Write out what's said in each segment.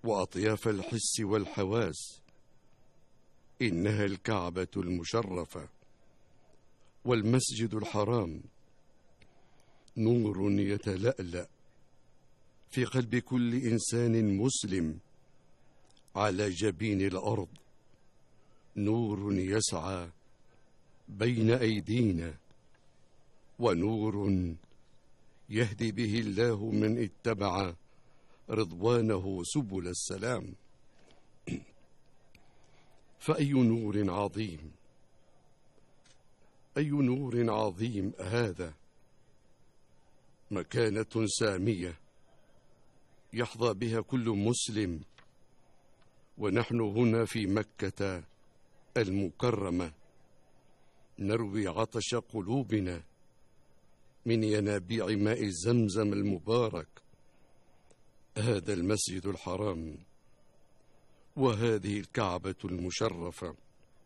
وأطياف الحس والحواس. إنها الكعبة المشرفة والمسجد الحرام، نور يتلألأ في قلب كل إنسان مسلم على جبين الأرض، نور يسعى بين أيدينا، ونور يهدي به الله من اتبع رضوانه سبل السلام. فأي نور عظيم، أي نور عظيم هذا، مكانة سامية يحظى بها كل مسلم، ونحن هنا في مكة المكرمة نروي عطش قلوبنا من ينابيع ماء زمزم المبارك، هذا المسجد الحرام وهذه الكعبة المشرفة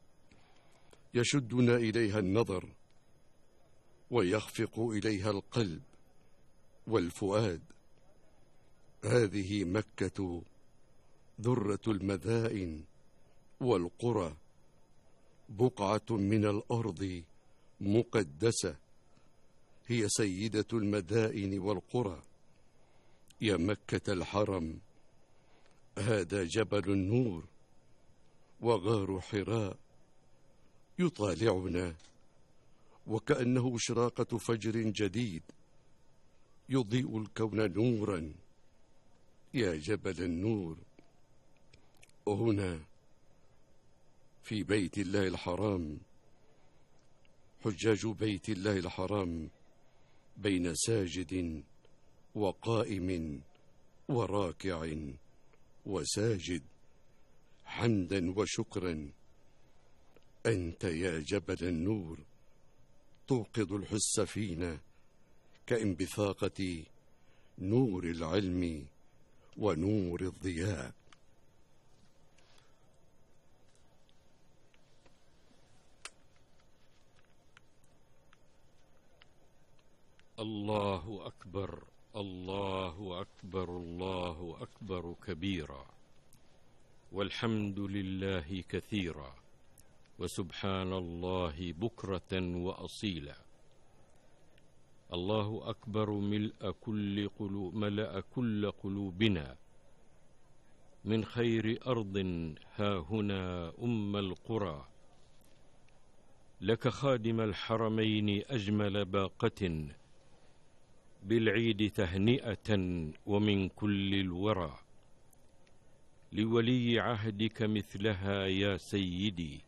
يشدنا إليها النظر ويخفق إليها القلب والفؤاد. هذه مكة ذرة المدائن والقرى، بقعة من الأرض مقدسة، هي سيدة المدائن والقرى. يا مكة الحرم، هذا جبل النور وغار حراء يطالعنا وكأنه إشراقة فجر جديد يضيء الكون نورا. يا جبل النور، هنا في بيت الله الحرام حجاج بيت الله الحرام بين ساجد وقائم وراكع وساجد حمدا وشكرا. أنت يا جبل النور توقظ الحس فينا كانبثاقة نور العلم ونور الضياء. الله أكبر، الله أكبر، الله أكبر كبيرا، والحمد لله كثيرا، وسبحان الله بكرة وأصيلا. الله أكبر ملأ كل قلوبنا من خير أرض ها هنا القرى. لك خادم الحرمين أجمل باقة بالعيد تهنئة ومن كل الورى. لولي عهدك مثلها يا سيدي،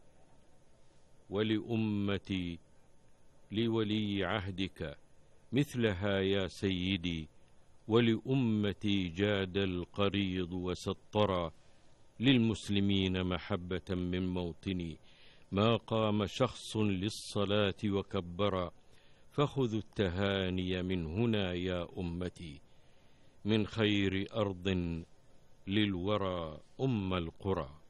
ولأمتي لولي عهدك مثلها يا سيدي، ولأمتي جاد القريض وسطرا. للمسلمين محبة من موطني ما قام شخص للصلاة وكبرا. فخذوا التهاني من هنا يا أمتي، من خير أرض للورى القرى.